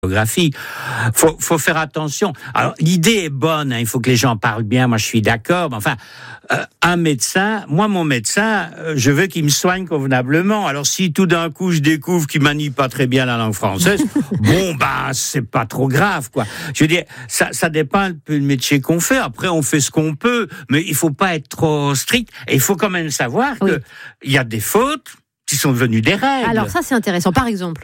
Faut faire attention. Alors, l'idée est bonne, il faut que les gens parlent bien, moi je suis d'accord, mais enfin, mon médecin, je veux qu'il me soigne convenablement. Alors, si tout d'un coup je découvre qu'il manie pas très bien la langue française, c'est pas trop grave, quoi. Je veux dire, ça dépend un peu du métier qu'on fait. Après, on fait ce qu'on peut, mais il faut pas être trop strict. Et il faut quand même savoir que il y a des fautes qui sont devenues des règles. Alors ça, c'est intéressant. Par exemple,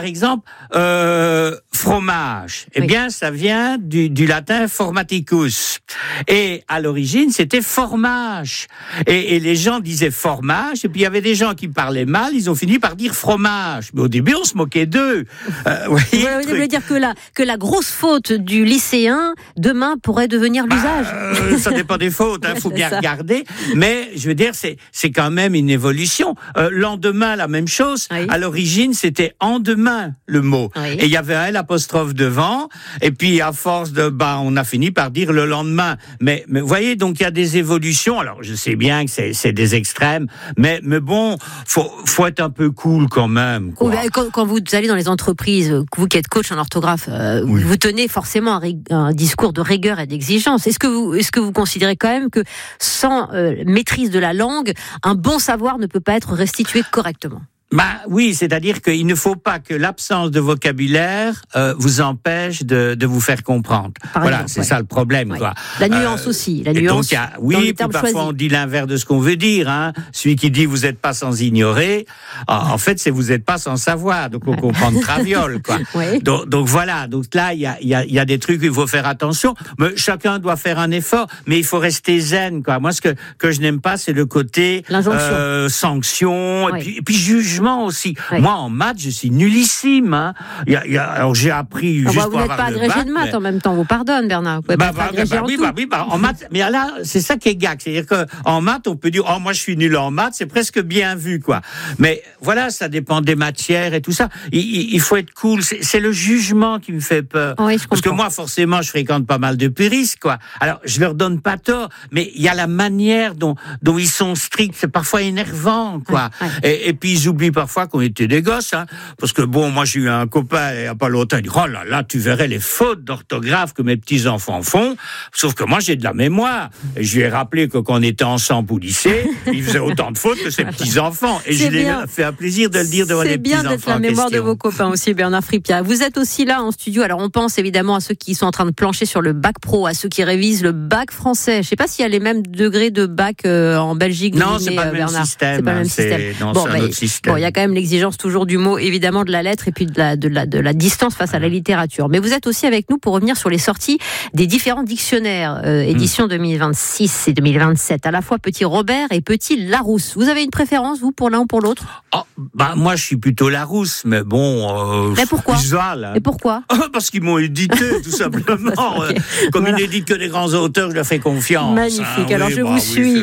fromage. Eh bien, ça vient du latin formaticus. Et à l'origine, c'était formage. Et les gens disaient formage. Et puis, il y avait des gens qui parlaient mal. Ils ont fini par dire fromage. Mais au début, on se moquait d'eux. Vous voulez dire que la grosse faute du lycéen, demain, pourrait devenir l'usage? Ça dépend des fautes. Faut bien regarder. Mais, je veux dire, c'est quand même une évolution. Lendemain, la même chose. Oui. À l'origine, c'était en demain, le mot. Oui. Et il y avait un l'apostrophe devant. Et puis, à force on a fini par dire le lendemain. Mais vous voyez, donc, il y a des évolutions. Alors, je sais bien que c'est des extrêmes. Mais bon, faut être un peu cool quand même, quoi. Quand vous allez dans les entreprises, vous qui êtes coach en orthographe, vous tenez forcément un discours de rigueur et d'exigence. Est-ce que vous considérez quand même que sans maîtrise de la langue, un bon savoir ne peut pas être restitué correctement? Oui, c'est-à-dire qu'il ne faut pas que l'absence de vocabulaire vous empêche de vous faire comprendre. C'est ça le problème, quoi. La nuance aussi, la nuance. Donc, puis parfois on dit l'inverse de ce qu'on veut dire, Celui qui dit vous n'êtes pas sans ignorer, en fait c'est vous n'êtes pas sans savoir. Donc on comprend de traviole, quoi. Donc voilà. Donc là il y a des trucs où il faut faire attention. Mais chacun doit faire un effort, mais il faut rester zen, quoi. Moi ce que je n'aime pas, c'est le côté sanction et puis jugement aussi. Oui. Moi, en maths, je suis nullissime. Alors, j'ai appris juste pour avoir le bac. Vous n'êtes pas agrégé de maths en même temps. Vous pardonne, Bernard. Vous pouvez pas être agrégé en tout. En maths. Mais là, c'est ça qui est gag. C'est-à-dire qu'en maths, on peut dire, moi, je suis nul en maths. C'est presque bien vu, quoi. Mais voilà, ça dépend des matières et tout ça. Il faut être cool. C'est le jugement qui me fait peur. Oui, je comprends. Parce que moi, forcément, je fréquente pas mal de puristes, quoi. Alors, je leur donne pas tort, mais il y a la manière dont ils sont stricts. C'est parfois énervant, quoi. Et puis, ils oublient parfois qu'on était des gosses, parce que moi j'ai eu un copain il y a pas longtemps, il dit oh là là, tu verrais les fautes d'orthographe que mes petits enfants font, sauf que moi j'ai de la mémoire. Et je lui ai rappelé que quand on était ensemble au lycée, il faisait autant de fautes que ses petits enfants, et je lui ai fait un plaisir de le dire devant les petits enfants. C'est bien d'être la mémoire de vos copains aussi, Bernard Fripia. Vous êtes aussi là en studio. Alors on pense évidemment à ceux qui sont en train de plancher sur le bac pro, à ceux qui révisent le bac français. Je sais pas s'il y a les mêmes degrés de bac en Belgique. Non, c'est pas le même système. C'est pas le même système. C'est un autre système. Il y a quand même l'exigence toujours du mot, évidemment, de la lettre et puis de la distance face à la littérature. Mais vous êtes aussi avec nous pour revenir sur les sorties des différents dictionnaires, édition 2026 et 2027, à la fois Petit Robert et Petit Larousse. Vous avez une préférence, vous, pour l'un ou pour l'autre? Moi, je suis plutôt Larousse, mais bon... mais pourquoi? Et pourquoi? Parce qu'ils m'ont édité, tout simplement. Okay. Comme ils n'éditent que des grands auteurs, je leur fais confiance. Magnifique, alors je vous suis.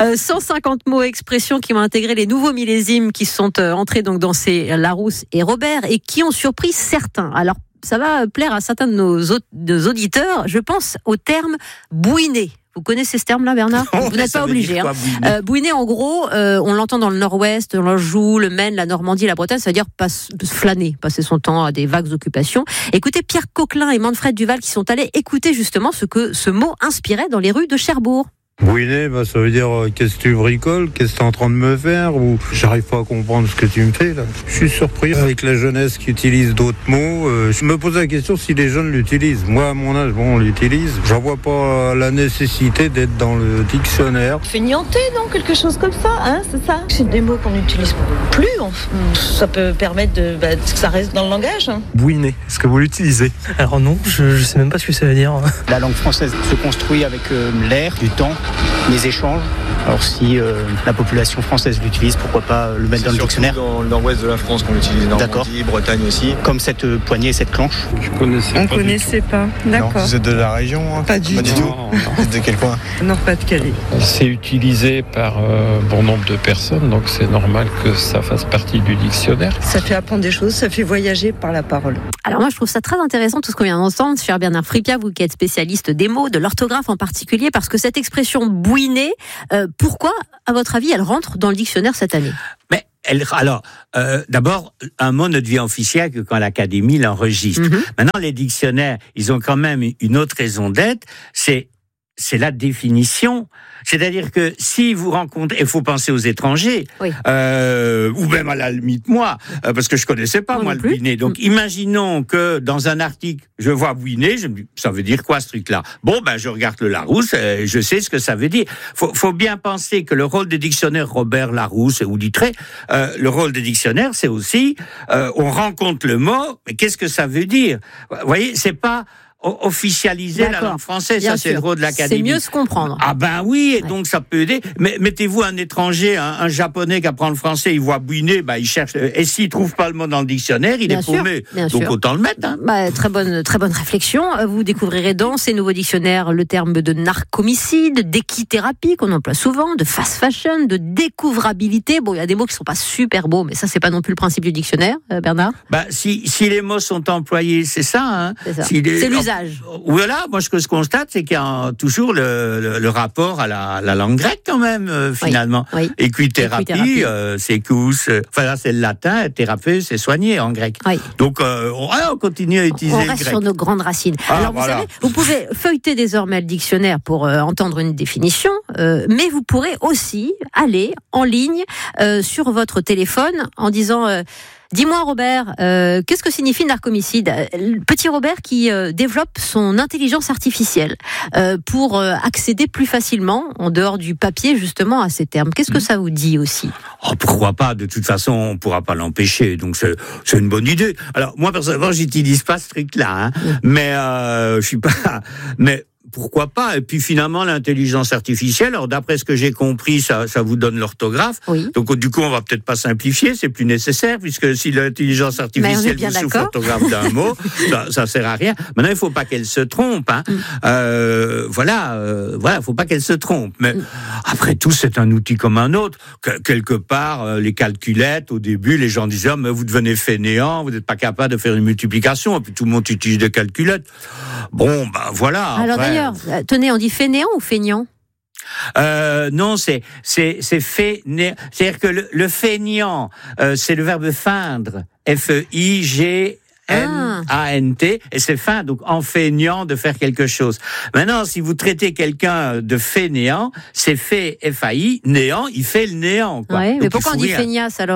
150 mots, expressions qui ont intégré les nouveaux millésimes qui sont entrés donc dans ces Larousse et Robert et qui ont surpris certains. Alors, ça va plaire à certains de nos auditeurs. Je pense au terme bouiné. Vous connaissez ce terme-là, Bernard? Vous n'êtes pas obligé. Bouiner, en gros, on l'entend dans le Nord-Ouest, dans l'Anjou, le Maine, la Normandie, la Bretagne, ça veut dire flâner, passer son temps à des vagues occupations. Écoutez Pierre Coquelin et Manfred Duval qui sont allés écouter justement ce que ce mot inspirait dans les rues de Cherbourg. Bouiner, ça veut dire qu'est-ce que tu bricoles, qu'est-ce que tu es en train de me faire, ou j'arrive pas à comprendre ce que tu me fais là. Je suis surpris avec la jeunesse qui utilise d'autres mots. Je me pose la question si les jeunes l'utilisent. Moi, à mon âge, on l'utilise. J'en vois pas la nécessité d'être dans le dictionnaire. Feignanté, non? Quelque chose comme ça, c'est ça? C'est des mots qu'on n'utilise plus. Ça peut permettre que ça reste dans le langage. Bouiner, est-ce que vous l'utilisez? Alors non, je sais même pas ce que ça veut dire. La langue française se construit avec l'air, du temps, les échanges. Alors si la population française l'utilise, pourquoi pas le mettre dans le dictionnaire? C'est dans le nord-ouest de la France qu'on l'utilise, Normandie, Bretagne aussi. Comme cette poignée et cette planche. On ne connaissait pas, d'accord. Non, vous êtes de la région? Pas du tout. Vous êtes de quel coin? Nord-Pas-de-Calais. C'est utilisé par bon nombre de personnes, donc c'est normal que ça fasse partie du dictionnaire. Ça fait apprendre des choses, ça fait voyager par la parole. Alors moi je trouve ça très intéressant tout ce qu'on vient d'entendre, cher Bernard Fripia, vous qui êtes spécialiste des mots, de l'orthographe en particulier, parce que cette expression bouiner, pourquoi, à votre avis, elle rentre dans le dictionnaire cette année? Mais d'abord, un mot ne devient officiel que quand l'Académie l'enregistre. Maintenant, les dictionnaires, ils ont quand même une autre raison d'être, c'est la définition. C'est-à-dire que si vous rencontrez, il faut penser aux étrangers, ou même à la limite moi, parce que je connaissais pas moi le bouiné. Donc imaginons que dans un article, je vois bouiné, je me dis ça veut dire quoi ce truc-là ? Bon je regarde le Larousse, je sais ce que ça veut dire. Faut bien penser que le rôle des dictionnaires Robert Larousse ou Littré, le rôle des dictionnaires c'est aussi on rencontre le mot, mais qu'est-ce que ça veut dire ? Vous voyez, c'est pas officialiser la langue française, bien ça sûr. C'est le rôle de l'Académie. C'est mieux se comprendre. Ah oui, et donc ça peut aider. Mais mettez-vous un étranger, un japonais qui apprend le français, il voit bouiner, il cherche. Et s'il trouve pas le mot dans le dictionnaire, il est paumé. Donc autant le mettre. Hein. Très bonne réflexion. Vous découvrirez dans ces nouveaux dictionnaires le terme de narcomicide, d'équithérapie qu'on emploie souvent, de fast fashion, de découvrabilité. Bon, il y a des mots qui sont pas super beaux, mais ça c'est pas non plus le principe du dictionnaire, Bernard. Si les mots sont employés, c'est ça. Hein. C'est ça. C'est l'usage. Voilà, moi ce que je constate, c'est qu'il y a toujours le rapport à la langue grecque quand même, finalement. Oui. Équithérapie, c'est cous, là c'est le latin, thérapie, c'est soigner en grec. Oui. Donc on continue à utiliser le grec. On reste sur nos grandes racines. Alors vous savez, vous pouvez feuilleter désormais le dictionnaire pour entendre une définition, mais vous pourrez aussi aller en ligne sur votre téléphone en disant... Dis-moi Robert, qu'est-ce que signifie narcomicide ? Petit Robert qui développe son intelligence artificielle pour accéder plus facilement, en dehors du papier justement, à ces termes. Qu'est-ce que ça vous dit aussi ? Pourquoi pas ? De toute façon, on ne pourra pas l'empêcher, donc c'est une bonne idée. Alors moi personnellement, j'utilise pas ce truc-là, mais je suis pas... Mais pourquoi pas ? Et puis finalement, l'intelligence artificielle, alors d'après ce que j'ai compris, ça vous donne l'orthographe. Oui. Donc du coup, on va peut-être pas simplifier, c'est plus nécessaire, puisque si l'intelligence artificielle vous souffle l'orthographe d'un mot, ça sert à rien. Maintenant, il faut pas qu'elle se trompe. Hein. Faut pas qu'elle se trompe. Mais après tout, c'est un outil comme un autre. Quelque part, les calculettes, au début, les gens disaient mais vous devenez fainéant, vous n'êtes pas capable de faire une multiplication, et puis tout le monde utilise des calculettes. Bon, voilà. Alors d'ailleurs, tenez, on dit fainéant ou feignant ? Non, c'est fainéant. C'est-à-dire que le feignant, c'est le verbe feindre. F-E-I-G N-A-N-T, et c'est fin, donc en feignant de faire quelque chose. Maintenant, si vous traitez quelqu'un de fainéant, c'est fait F-A-I, néant, il fait le néant. Quoi. Ouais, mais pourquoi on dit feignasse alors ?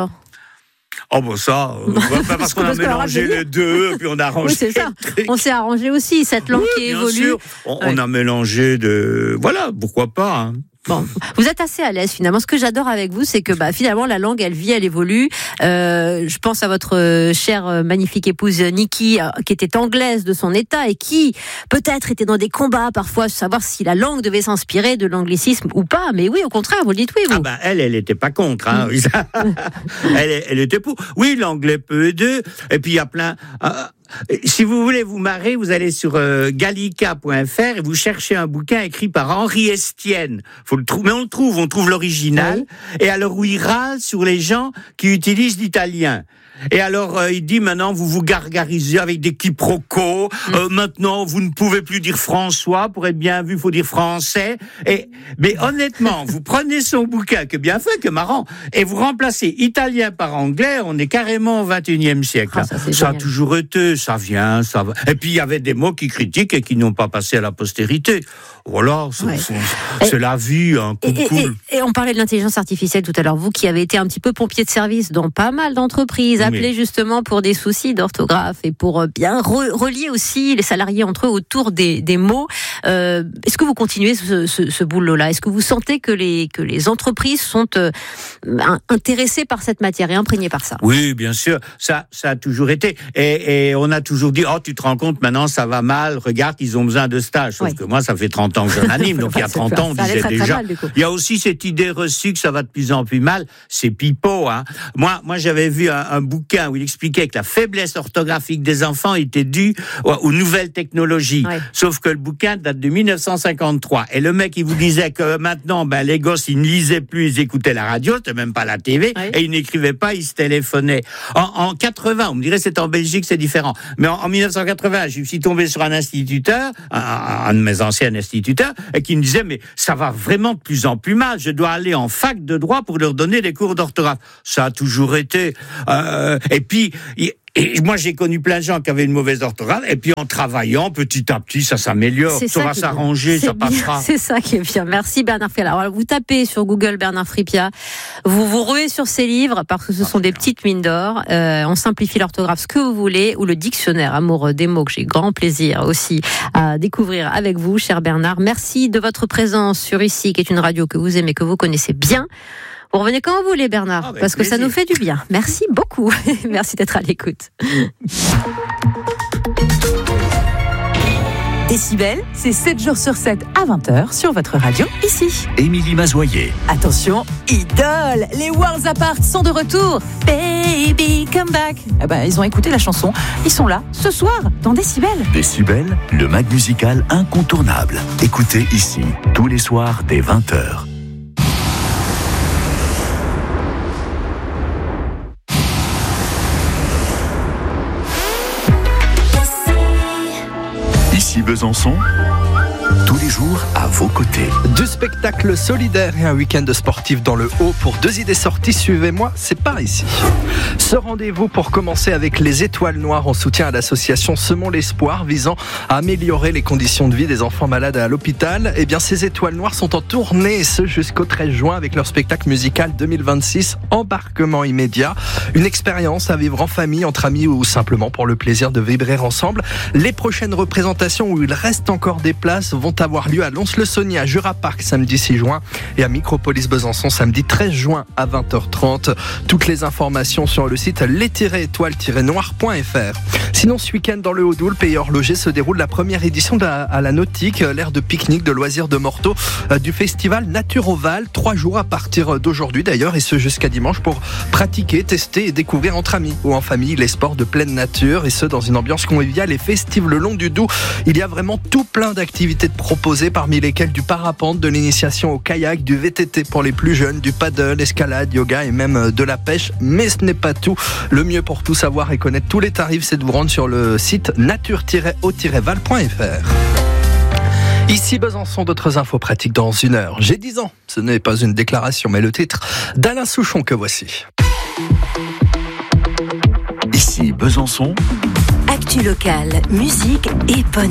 Parce qu'on a mélangé les deux, puis on a arrangé. Oui, c'est ça. On s'est arrangé aussi, cette langue qui évolue. Bien sûr. On a mélangé pourquoi pas, hein. Bon, vous êtes assez à l'aise finalement. Ce que j'adore avec vous, c'est que finalement la langue, elle vit, elle évolue. Je pense à votre chère magnifique épouse Niki, qui était anglaise de son état et qui peut-être était dans des combats parfois, savoir si la langue devait s'inspirer de l'anglicisme ou pas. Mais oui, au contraire, vous le dites oui, vous. Elle était pas contre. Hein. elle était pour. Oui, l'anglais peut aider. Et puis il y a plein. Si vous voulez vous marrer, vous allez sur gallica.fr et vous cherchez un bouquin écrit par Henri Estienne. Faut le trouver, mais on trouve l'original. Oui. Et alors où il râle sur les gens qui utilisent l'italien. Et alors, il dit maintenant, vous vous gargarisez avec des quiproquos. Maintenant, vous ne pouvez plus dire François. Pour être bien vu, il faut dire français. Mais honnêtement, vous prenez son bouquin, que bien fait, que marrant, et vous remplacez italien par anglais, on est carrément au XXIe siècle. Ça a toujours été, ça vient, ça va. Et puis, il y avait des mots qui critiquent et qui n'ont pas passé à la postérité. Voilà, c'est la vie, un coup de cool. Et on parlait de l'intelligence artificielle tout à l'heure. Vous qui avez été un petit peu pompier de service dans pas mal d'entreprises, appelés justement pour des soucis d'orthographe et pour bien relier aussi les salariés entre eux autour des mots. Est-ce que vous continuez ce boulot-là ? Est-ce que vous sentez que les entreprises sont intéressées par cette matière et imprégnées par ça ? Oui, bien sûr. Ça a toujours été. Et on a toujours dit, tu te rends compte, maintenant ça va mal, regarde, ils ont besoin de stage. Sauf que moi, ça fait 30 ans que j'en anime, donc il y a 30 ans, on disait déjà. Il y a aussi cette idée reçue que ça va de plus en plus mal. C'est pipeau, hein. Moi, j'avais vu un bouquin bouquin où il expliquait que la faiblesse orthographique des enfants était due aux nouvelles technologies. Ouais. Sauf que le bouquin date de 1953. Et le mec, il vous disait que maintenant, les gosses, ils ne lisaient plus, ils écoutaient la radio, c'était même pas la TV, et ils n'écrivaient pas, ils se téléphonaient. En 80, on me dirait c'est en Belgique, c'est différent. Mais en 1980, je suis tombé sur un instituteur, un de mes anciens instituteurs, et qui me disait, mais ça va vraiment de plus en plus mal. Je dois aller en fac de droit pour leur donner des cours d'orthographe. Ça a toujours été. Et puis, et moi, j'ai connu plein de gens qui avaient une mauvaise orthographe, et puis en travaillant, petit à petit, ça s'améliore, ça va s'arranger, ça passera. C'est ça qui est bien. Merci Bernard Fripia. Alors, vous tapez sur Google Bernard Fripia, vous vous ruez sur ses livres, parce que ce sont des petites mines d'or. On simplifie l'orthographe, ce que vous voulez, ou le dictionnaire Amour des mots, que j'ai grand plaisir aussi à découvrir avec vous, cher Bernard. Merci de votre présence sur Ici, qui est une radio que vous aimez, que vous connaissez bien. Vous revenez quand vous voulez, Bernard, parce que ça nous fait du bien. Merci beaucoup. Merci d'être à l'écoute. Décibel, c'est 7 jours sur 7 à 20h sur votre radio, ici. Émilie Mazoyer. Attention, Idol, les Worlds Apart sont de retour. Baby, come back. Ils ont écouté la chanson. Ils sont là, ce soir, dans Décibel. Décibel, le mag musical incontournable. Écoutez ici, tous les soirs dès 20h. Ici Besançon, tous les jours à vos côtés. Du spectacle solidaire et un week-end sportif dans le Haut. Pour 2 idées sorties, suivez-moi, c'est par ici. Ce rendez-vous pour commencer avec les Étoiles Noires en soutien à l'association Semons l'Espoir visant à améliorer les conditions de vie des enfants malades à l'hôpital. Ces Étoiles Noires sont en tournée, et ce jusqu'au 13 juin avec leur spectacle musical 2026, Embarquement immédiat. Une expérience à vivre en famille, entre amis ou simplement pour le plaisir de vibrer ensemble. Les prochaines représentations où il reste encore des places vont avoir lieu à Lons-le-Saunier, à Jura Park samedi 6 juin et à Micropolis Besançon samedi 13 juin à 20h30. Toutes les informations sur le site les-étoiles-noires.fr. Sinon, ce week-end dans le Haut-Doubs, pays horloger, se déroule la première édition à la Nautique, l'aire de pique-nique, de loisirs de Morteau, du festival Nature Oval. 3 jours à partir d'aujourd'hui d'ailleurs, et ce jusqu'à dimanche, pour pratiquer, tester et découvrir entre amis ou en famille les sports de pleine nature, et ce dans une ambiance conviviale et festive le long du Doubs. Il y a vraiment tout plein d'activités proposées, parmi lesquelles du parapente, de l'initiation au kayak, du VTT pour les plus jeunes, du paddle, escalade, yoga et même de la pêche. Mais ce n'est pas tout. Le mieux pour tout savoir et connaître tous les tarifs, c'est de vous rendre sur le site nature-au-val.fr. Ici Besançon, d'autres infos pratiques dans 1 heure. J'ai 10 ans, ce n'est pas une déclaration, mais le titre d'Alain Souchon que voici. Ici Besançon. Actu locale, musique et bonne